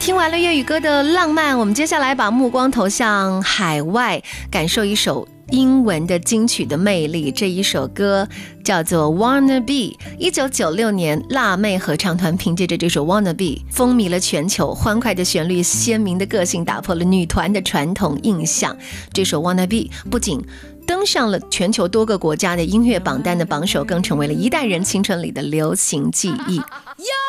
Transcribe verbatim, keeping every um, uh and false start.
听完了粤语歌的浪漫，我们接下来把目光投向海外，感受一首英文的金曲的魅力。这一首歌叫做 Wanna Be， 一九九六年辣妹合唱团凭借着这首 Wanna Be 风靡了全球，欢快的旋律，鲜明的个性打破了女团的传统印象。这首 Wanna Be 不仅登上了全球多个国家的音乐榜单的榜首，更成为了一代人青春里的流行记忆。